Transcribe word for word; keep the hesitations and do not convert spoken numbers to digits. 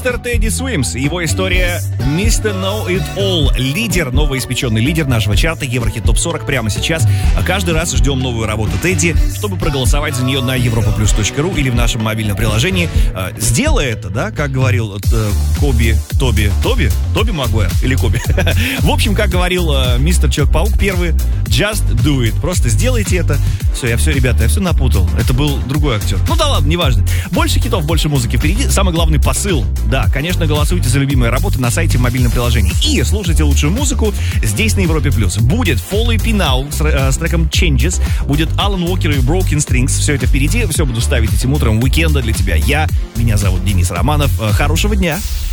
мистер Тедди Свимс. Его история мистер Know It All. Лидер, новоиспеченный лидер нашего чарта Еврохит Топ сорок прямо сейчас. А каждый раз ждем новую работу Тедди, чтобы проголосовать за нее на европа плюс точка ру или в нашем мобильном приложении. Сделай это, да, как говорил э, Коби, Тоби, Тоби? Тоби Магуайр или Коби? В общем, как говорил э, мистер Человек-паук первый, just do it. Просто сделайте это. Все, я все, ребята, я все напутал. Это был другой актер. Ну да ладно, неважно. Больше хитов, больше музыки впереди. Самый главный посыл. Да, конечно, голосуйте за любимые работы на сайте в мобильном приложении. И слушайте лучшую музыку здесь на Европе+. Будет Fall и Pinal с, э, с треком Changes. Будет Алан Уокер и Broken Strings. Все это впереди. Все буду ставить этим утром. Уикенда для тебя. Я, меня зовут Денис Романов. Хорошего дня.